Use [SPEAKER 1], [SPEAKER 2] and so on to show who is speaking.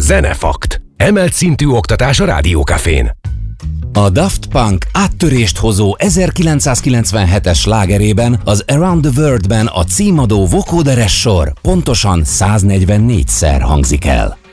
[SPEAKER 1] Zenefakt. Emelt szintű oktatás a Rádiókafén.
[SPEAKER 2] A Daft Punk áttörést hozó 1997-es slágerében, az Around the World-ben a címadó vocoderes sor pontosan 144-szer hangzik el.